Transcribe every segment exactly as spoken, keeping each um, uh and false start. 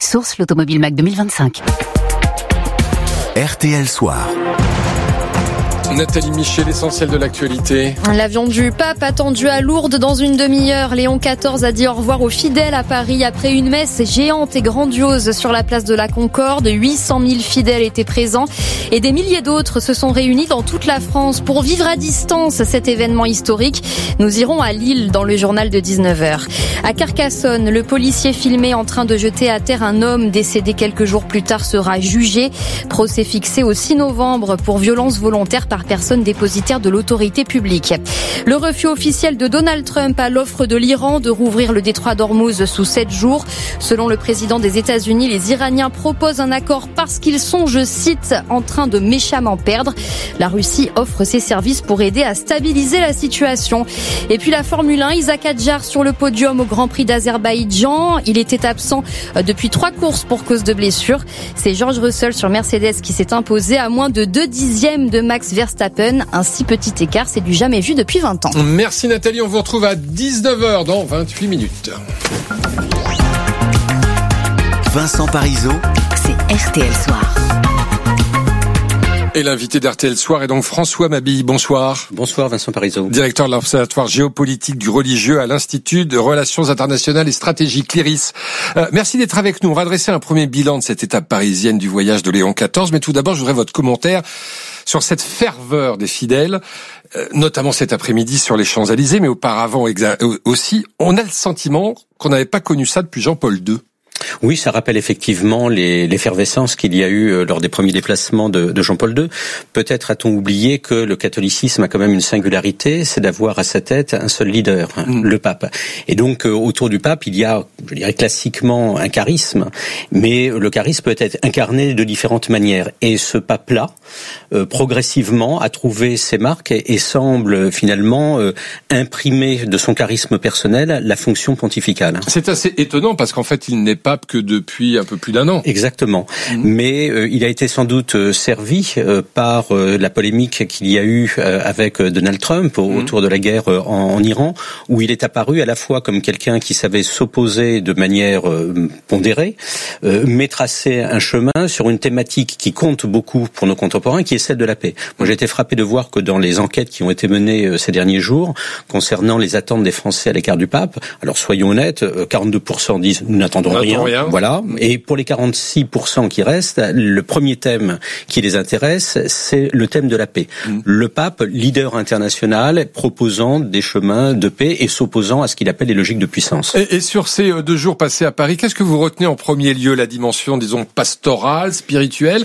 Source l'Automobile Mac deux mille vingt-cinq. R T L Soir. Nathalie Miché, l'essentiel de l'actualité. L'avion du pape attendu à Lourdes dans une demi-heure. Léon quatorze a dit au revoir aux fidèles à Paris après une messe géante et grandiose sur la place de la Concorde. huit cent mille fidèles étaient présents et des milliers d'autres se sont réunis dans toute la France pour vivre à distance cet événement historique. Nous irons à Lille dans le journal de dix-neuf heures. À Carcassonne, le policier filmé en train de jeter à terre un homme décédé quelques jours plus tard sera jugé. Procès fixé au six novembre pour violence volontaire par personne dépositaire de l'autorité publique. Le refus officiel de Donald Trump à l'offre de l'Iran de rouvrir le détroit d'Ormuz sous sept jours. Selon le président des États-Unis, les Iraniens proposent un accord parce qu'ils sont, je cite, en train de méchamment perdre. La Russie offre ses services pour aider à stabiliser la situation. Et puis la Formule un, Isaac Hadjar sur le podium au Grand Prix d'Azerbaïdjan. Il était absent depuis trois courses pour cause de blessure. C'est George Russell sur Mercedes qui s'est imposé à moins de deux dixièmes de Max Verstappen. Un si petit écart, c'est du jamais vu depuis vingt ans. Merci Nathalie, on vous retrouve à dix-neuf heures dans vingt-huit minutes. Vincent Parisot, c'est R T L Soir. Et l'invité d'R T L Soir est donc François Mabille. Bonsoir. Bonsoir Vincent Parisot. Directeur de l'Observatoire géopolitique du religieux à l'Institut de Relations internationales et stratégiques, l'I R I S. Euh, merci d'être avec nous. On va dresser un premier bilan de cette étape parisienne du voyage de Léon quatorze. Mais tout d'abord, je voudrais votre commentaire sur cette ferveur des fidèles, euh, notamment cet après-midi sur les Champs-Élysées, mais auparavant exa- aussi. On a le sentiment qu'on n'avait pas connu ça depuis Jean-Paul deux. Oui, ça rappelle effectivement les, l'effervescence qu'il y a eu euh, lors des premiers déplacements de, de Jean-Paul deux. Peut-être a-t-on oublié que le catholicisme a quand même une singularité, c'est d'avoir à sa tête un seul leader, mmh. le pape. Et donc, euh, autour du pape, il y a, je dirais classiquement, un charisme, mais le charisme peut être incarné de différentes manières. Et ce pape-là, euh, progressivement, a trouvé ses marques et, et semble finalement euh, imprimer de son charisme personnel la fonction pontificale. C'est assez étonnant parce qu'en fait, il n'est pas que depuis un peu plus d'un an. Exactement. Mmh. Mais euh, il a été sans doute euh, servi euh, par euh, la polémique qu'il y a eu euh, avec euh, Donald Trump mmh. autour de la guerre euh, en, en Iran, où il est apparu à la fois comme quelqu'un qui savait s'opposer de manière euh, pondérée, euh, mais tracer un chemin sur une thématique qui compte beaucoup pour nos contemporains, qui est celle de la paix. Moi, j'ai été frappé de voir que dans les enquêtes qui ont été menées euh, ces derniers jours, concernant les attentes des Français à l'égard du pape, alors soyons honnêtes, euh, quarante-deux pour cent disent « nous n'attendons rien ». Rien. Voilà. Et pour les quarante-six pour cent qui restent, le premier thème qui les intéresse, c'est le thème de la paix. Mmh. Le pape, leader international, proposant des chemins de paix et s'opposant à ce qu'il appelle les logiques de puissance. Et, et sur ces deux jours passés à Paris, qu'est-ce que vous retenez en premier lieu? La dimension, disons, pastorale, spirituelle,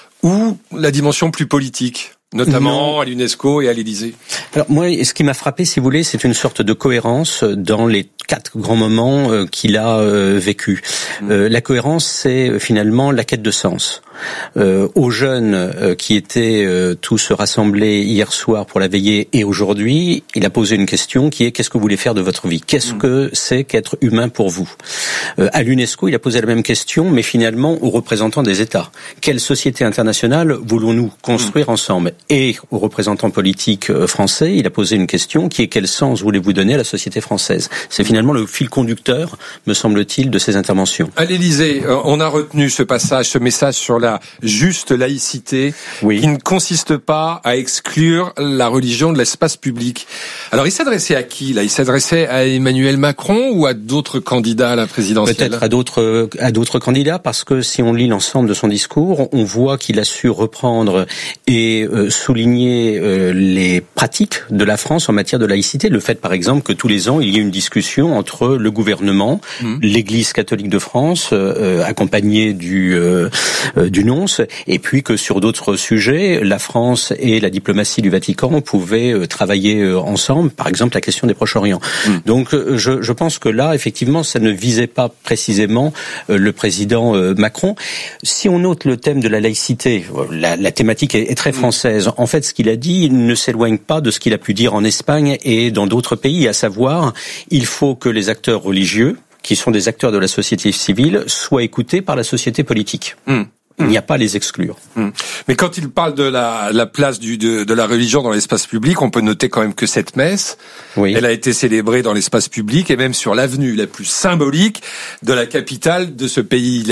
ou la dimension plus politique ? Notamment non. à l'UNESCO et à l'Élysée. Alors moi, ce qui m'a frappé, si vous voulez, c'est une sorte de cohérence dans les quatre grands moments euh, qu'il a euh, vécu. Mmh. Euh, la cohérence, c'est finalement la quête de sens. Euh, aux jeunes euh, qui étaient euh, tous rassemblés hier soir pour la veillée et aujourd'hui, il a posé une question qui est: qu'est-ce que vous voulez faire de votre vie? Qu'est-ce mmh. que c'est qu'être humain pour vous? euh, À l'UNESCO, il a posé la même question, mais finalement aux représentants des États. Quelle société internationale voulons-nous construire mmh. ensemble? Et aux représentants politiques français, il a posé une question qui est: quel sens voulez-vous donner à la société française? C'est finalement le fil conducteur, me semble-t-il, de ces interventions. À l'Élysée, on a retenu ce passage, ce message sur la juste laïcité, oui. qui ne consiste pas à exclure la religion de l'espace public. Alors, il s'adressait à qui, là? Il s'adressait à Emmanuel Macron ou à d'autres candidats à la présidentielle? Peut-être à d'autres, à d'autres candidats, parce que si on lit l'ensemble de son discours, on voit qu'il a su reprendre et euh, souligner euh, les pratiques de la France en matière de laïcité. Le fait, par exemple, que tous les ans, il y ait une discussion entre le gouvernement, mmh. l'Église catholique de France, euh, accompagnée du, euh, euh, du nonce, et puis que sur d'autres sujets, la France et la diplomatie du Vatican pouvaient euh, travailler euh, ensemble, par exemple la question des Proche-Orient. Mmh. Donc euh, je, je pense que là, effectivement, ça ne visait pas précisément euh, le président euh, Macron. Si on note le thème de la laïcité, la, la thématique est, est très française. En fait, ce qu'il a dit ne s'éloigne pas de ce qu'il a pu dire en Espagne et dans d'autres pays, à savoir, il faut que les acteurs religieux, qui sont des acteurs de la société civile, soient écoutés par la société politique. Mmh. Il n'y a pas à les exclure. Mmh. Mais quand il parle de la, la place du, de, de la religion dans l'espace public, on peut noter quand même que cette messe, oui. elle a été célébrée dans l'espace public et même sur l'avenue la plus symbolique de la capitale de ce pays.